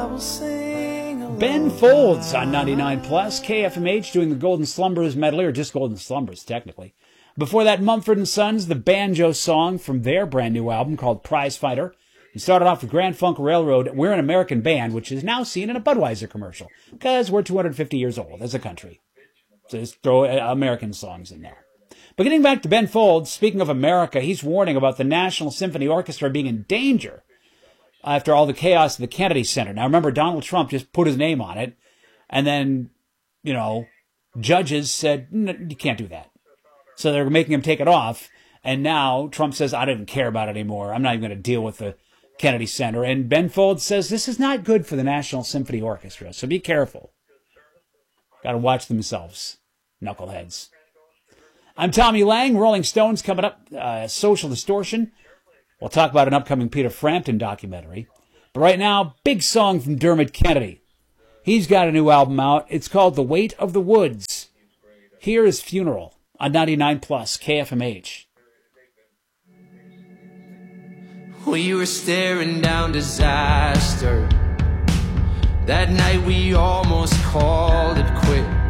Ben Folds on 99 Plus, KFMH doing the Golden Slumbers medley, or just Golden Slumbers technically. Before that, Mumford & Sons, the banjo song from their brand new album called Prize Fighter. We started off with Grand Funk Railroad, We're an American Band, which is now seen in a Budweiser commercial, because we're 250 years old as a country. So just throw American songs in there. But getting back to Ben Folds, speaking of America, he's warning about the National Symphony Orchestra being in danger after all the chaos at the Kennedy Center. Now remember, Donald Trump just put his name on it, and then, judges said, no, you can't do that. So they're making him take it off, and now Trump says, I don't even care about it anymore. I'm not even going to deal with the Kennedy Center. And Ben Folds says, this is not good for the National Symphony Orchestra, so be careful. Got to watch themselves, knuckleheads. I'm Tommy Lang, Rolling Stones coming up, Social Distortion. We'll talk about an upcoming Peter Frampton documentary. But right now, big song from Dermot Kennedy. He's got a new album out. It's called The Weight of the Woods. Here is Funeral on 99 Plus, KFMH. We were staring down disaster. That night we almost called it quits.